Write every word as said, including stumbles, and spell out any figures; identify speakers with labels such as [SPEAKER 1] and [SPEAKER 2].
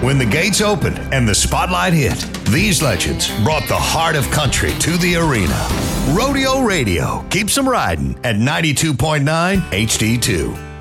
[SPEAKER 1] When the gates opened and the spotlight hit, these legends brought the heart of country to the arena. Rodeo Radio keeps them riding at ninety-two point nine H D two.